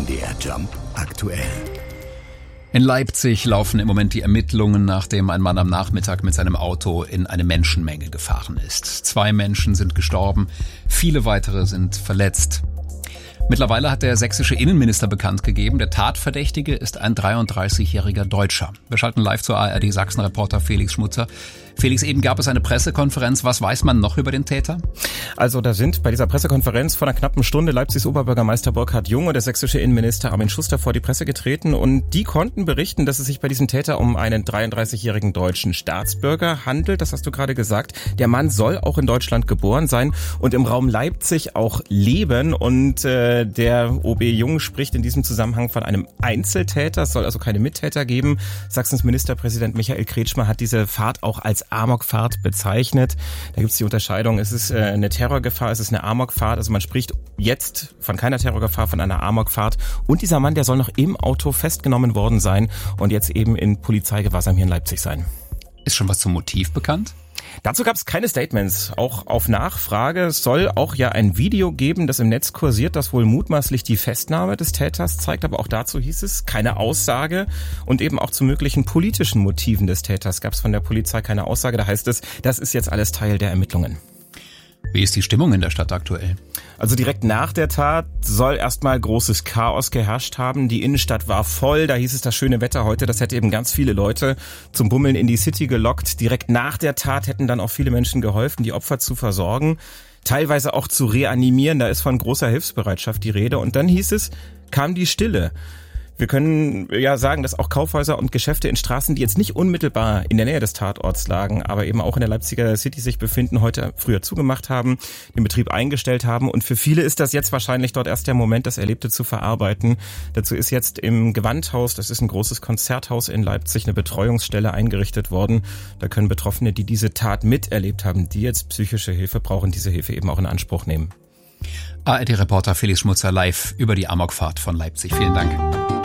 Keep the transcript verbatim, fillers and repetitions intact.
N D R Jump aktuell. In Leipzig laufen im Moment die Ermittlungen, nachdem ein Mann am Nachmittag mit seinem Auto in eine Menschenmenge gefahren ist. Zwei Menschen sind gestorben, viele weitere sind verletzt. Mittlerweile hat der sächsische Innenminister bekannt gegeben, der Tatverdächtige ist ein dreiunddreißigjähriger Deutscher. Wir schalten live zu A R D-Sachsen-Reporter Felix Schmutzer. Felix, eben gab es eine Pressekonferenz. Was weiß man noch über den Täter? Also da sind bei dieser Pressekonferenz vor einer knappen Stunde Leipzigs Oberbürgermeister Burkhard Jung und der sächsische Innenminister Armin Schuster vor die Presse getreten. Und die konnten berichten, dass es sich bei diesem Täter um einen dreiunddreißigjährigen deutschen Staatsbürger handelt. Das hast du gerade gesagt. Der Mann soll auch in Deutschland geboren sein und im Raum Leipzig auch leben. Und äh, der O B Jung spricht in diesem Zusammenhang von einem Einzeltäter. Es soll also keine Mittäter geben. Sachsens Ministerpräsident Michael Kretschmer hat diese Fahrt auch als Amokfahrt bezeichnet. Da gibt es die Unterscheidung, ist es äh, eine Terrorgefahr, ist es eine Amokfahrt? Also man spricht jetzt von keiner Terrorgefahr, von einer Amokfahrt. Und dieser Mann, der soll noch im Auto festgenommen worden sein und jetzt eben in Polizeigewahrsam hier in Leipzig sein. Ist schon was zum Motiv bekannt? Dazu gab es keine Statements. Auch auf Nachfrage. Es soll auch ja ein Video geben, das im Netz kursiert, das wohl mutmaßlich die Festnahme des Täters zeigt. Aber auch dazu hieß es keine Aussage. Und eben auch zu möglichen politischen Motiven des Täters gab es von der Polizei keine Aussage. Da heißt es, das ist jetzt alles Teil der Ermittlungen. Wie ist die Stimmung in der Stadt aktuell? Also direkt nach der Tat soll erstmal großes Chaos geherrscht haben. Die Innenstadt war voll, da hieß es, das schöne Wetter heute, das hätte eben ganz viele Leute zum Bummeln in die City gelockt. Direkt nach der Tat hätten dann auch viele Menschen geholfen, die Opfer zu versorgen, teilweise auch zu reanimieren. Da ist von großer Hilfsbereitschaft die Rede. Und dann hieß es, kam die Stille. Wir können ja sagen, dass auch Kaufhäuser und Geschäfte in Straßen, die jetzt nicht unmittelbar in der Nähe des Tatorts lagen, aber eben auch in der Leipziger City sich befinden, heute früher zugemacht haben, den Betrieb eingestellt haben. Und für viele ist das jetzt wahrscheinlich dort erst der Moment, das Erlebte zu verarbeiten. Dazu ist jetzt im Gewandhaus, das ist ein großes Konzerthaus in Leipzig, eine Betreuungsstelle eingerichtet worden. Da können Betroffene, die diese Tat miterlebt haben, die jetzt psychische Hilfe brauchen, diese Hilfe eben auch in Anspruch nehmen. A R D-Reporter Felix Schmutzer live über die Amokfahrt von Leipzig. Vielen Dank.